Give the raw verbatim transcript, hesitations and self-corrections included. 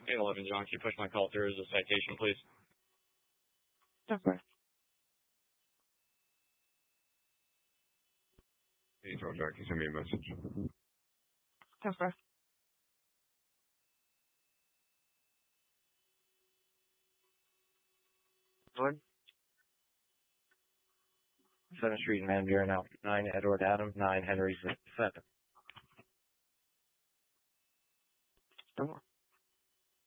eight eleven, John, can you push my call through as a citation, please? Okay. Hey, George, can you send me a message? Okay. Lord? seventh Street Manager now. nine Edward Adams, nine Henry seven.